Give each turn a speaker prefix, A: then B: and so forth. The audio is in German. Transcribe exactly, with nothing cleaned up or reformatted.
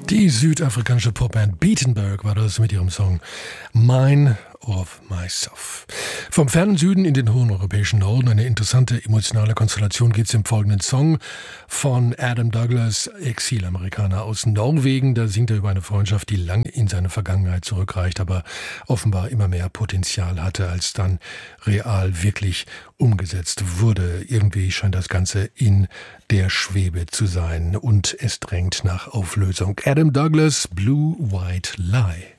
A: Die südafrikanische Popband Beatenberg war das mit ihrem Song Mine of Myself. Vom fernen Süden in den hohen europäischen Norden, eine interessante emotionale Konstellation gibt es im folgenden Song von Adam Douglas, Exilamerikaner aus Norwegen. Da singt er über eine Freundschaft, die lang in seine Vergangenheit zurückreicht, aber offenbar immer mehr Potenzial hatte, als dann real wirklich umgesetzt wurde. Irgendwie scheint das Ganze in der Schwebe zu sein und es drängt nach Auflösung. Adam Douglas, Blue White Lie.